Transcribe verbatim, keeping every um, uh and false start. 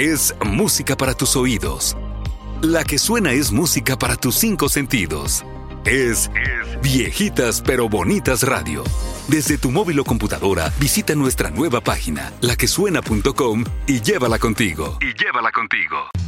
es música para tus oídos. La que suena es música para tus cinco sentidos. Es, es Viejitas pero Bonitas Radio. Desde tu móvil o computadora, visita nuestra nueva página, la que suena punto com, y llévala contigo. Y llévala contigo.